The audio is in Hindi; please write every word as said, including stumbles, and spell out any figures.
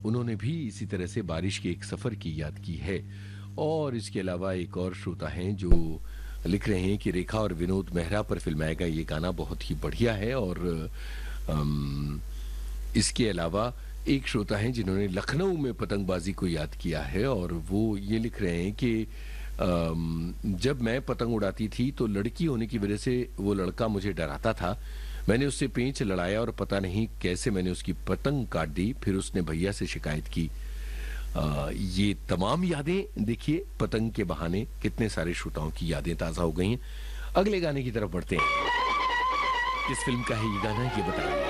उन्होंने भी इसी तरह से बारिश के एक सफ़र की याद की है। और इसके अलावा एक और श्रोता हैं जो लिख रहे हैं कि रेखा और विनोद मेहरा पर फिल्माया गया ये गाना बहुत ही बढ़िया है। और अम, इसके अलावा एक श्रोता हैं जिन्होंने लखनऊ में पतंगबाजी को याद किया है और वो ये लिख रहे हैं कि अम, जब मैं पतंग उड़ाती थी तो लड़की होने की वजह से वो लड़का मुझे डराता था। मैंने उससे पेंच लड़ाया और पता नहीं कैसे मैंने उसकी पतंग काट दी, फिर उसने भैया से शिकायत की। आ, ये तमाम यादें देखिए, पतंग के बहाने कितने सारे श्रोताओं की यादें ताज़ा हो गई हैं। अगले गाने की तरफ बढ़ते हैं। किस फिल्म का है ये गाना, ये बताइए।